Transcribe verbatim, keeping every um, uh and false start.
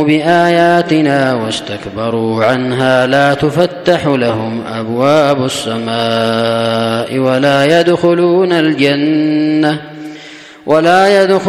بآياتنا واستكبروا عنها لا تفتح لهم أبواب السماء ولا يدخلون الجنة ولا يدخلون